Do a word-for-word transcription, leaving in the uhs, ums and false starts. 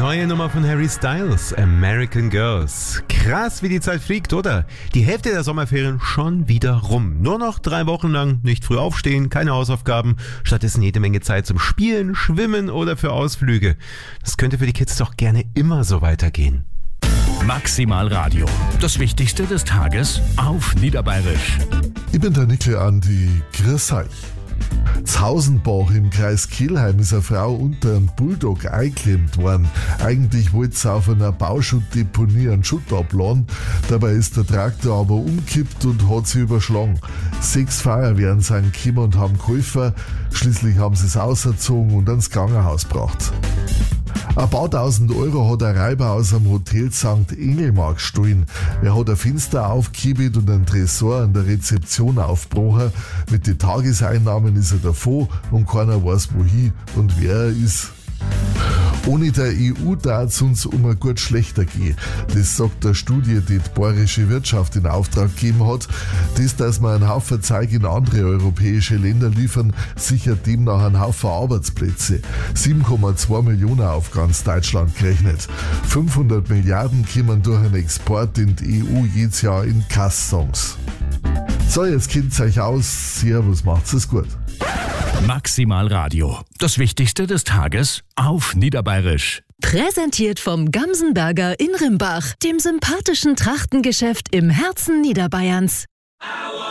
Neue Nummer von Harry Styles, American Girls. Krass, wie die Zeit fliegt, oder? Die Hälfte der Sommerferien schon wieder rum. Nur noch drei Wochen lang nicht früh aufstehen, keine Hausaufgaben, stattdessen jede Menge Zeit zum Spielen, Schwimmen oder für Ausflüge. Das könnte für die Kids doch gerne immer so weitergehen. Maximal Radio. Das Wichtigste des Tages auf Niederbayerisch. Ich bin der Nickel Andi. Grüß euch. Zausenbach im Kreis Kelheim ist eine Frau unter einem Bulldog eingeklemmt worden. Eigentlich wollte sie auf einer Bauschuttdeponie einen Schutt abladen. Dabei ist der Traktor aber umkippt und hat sie überschlagen. Sechs Feuerwehren sind gekommen und haben geholfen. Schließlich haben sie es ausgezogen und ans Krankenhaus gebracht. Ein paar tausend Euro hat ein Räuber aus einem Hotel Sankt Engelmark gestohlen. Er hat ein Fenster aufgekippt und einen Tresor an der Rezeption aufgebrochen. Mit den Tageseinnahmen ist er davon und keiner weiß wohin und wer er ist. Ohne der E U darf es uns um ein gut schlechter gehen. Das sagt eine Studie, die die bayerische Wirtschaft in Auftrag gegeben hat. Das, dass wir einen Haufen Zeug in andere europäische Länder liefern, sichert demnach einen Haufen Arbeitsplätze. sieben Komma zwei Millionen auf ganz Deutschland gerechnet. fünfhundert Milliarden kommen durch einen Export in die E U jedes Jahr in Kass-Songs. So, jetzt kennt ihr euch aus. Servus, macht's es gut. Maximal Radio. Das Wichtigste des Tages auf Niederbayerisch. Präsentiert vom Gamsenberger in Rimbach, dem sympathischen Trachtengeschäft im Herzen Niederbayerns.